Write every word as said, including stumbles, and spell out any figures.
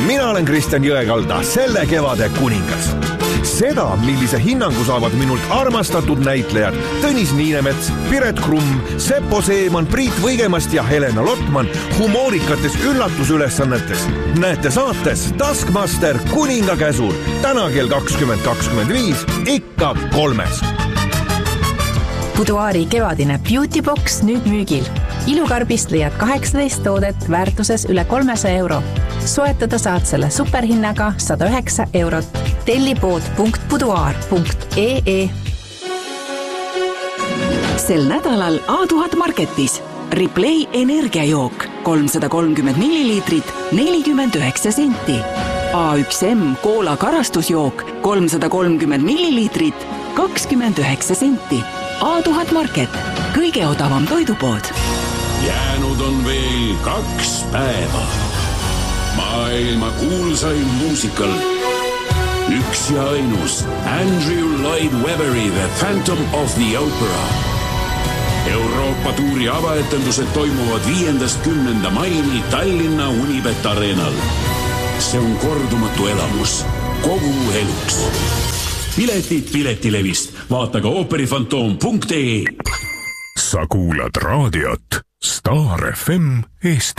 mina olen Kristjan Jõekalda, selle kevade kuningas. Seda, millise hinnangu saavad minult armastatud näitlejad Tõnis Niinemets, Piret Krumm, Seppo Seeman, Priit Võigemast ja Helena Lotman humoorikates üllatusülesannetes, näete saates Taskmaster kuninga käsul täna kell kakskümmend kakskümmend viis ikka kolmes. Buduaari kevadine Beauty Box nüüd müügil. Ilukarbist leiad kaheksateist toodet väärtuses üle kolmesaja euro. Soetada saad selle superhinnaga sada üheksa eurot. Tellipood punkt buduaar punkt ee. Sel nädalal A tuhat Marketis Replay energiajook kolmsada kolmkümmend milliliitrit nelikümmend üheksa senti. A üks M koola karastusjook kolmsada kolmkümmend milliliitrit kakskümmend üheksa senti. A tuhat Market, kõige odavam toidupood. Jäänud on veel kaks päeva. Maailma kuulsaim muusikal. Üks ja ainus Andrew Lloyd Webberi The Phantom of the Opera. Euroopa tuuri avaetendused toimuvad viiendast kümnenda maini Tallinna Unibet Arenal. See on kordumatu elamus kogu eluks. Piletid Piletilevist. Vaata ka ooperifantoom punkt ee. Sa kuulad raadiot Star F M Eesti.